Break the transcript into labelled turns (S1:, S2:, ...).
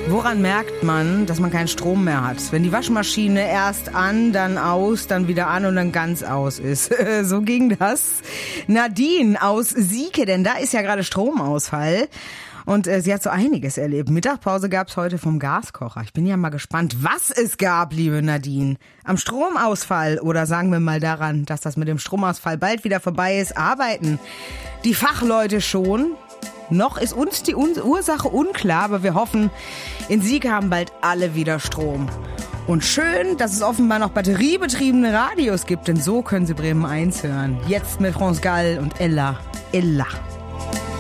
S1: Woran merkt man, dass man keinen Strom mehr hat? Wenn die Waschmaschine erst an, dann aus, dann wieder an und dann ganz aus ist. So ging das. Nadine aus Sieke, denn da ist ja gerade Stromausfall. Und sie hat so einiges erlebt. Mittagspause gab's heute vom Gaskocher. Ich bin ja mal gespannt, was es gab, liebe Nadine. Am Stromausfall oder sagen wir mal daran, dass das mit dem Stromausfall bald wieder vorbei ist, arbeiten die Fachleute schon. Noch ist uns die Ursache unklar, aber wir hoffen, in Sieke haben bald alle wieder Strom. Und schön, dass es offenbar noch batteriebetriebene Radios gibt, denn so können Sie Bremen 1 hören. Jetzt mit France Gall und Ella.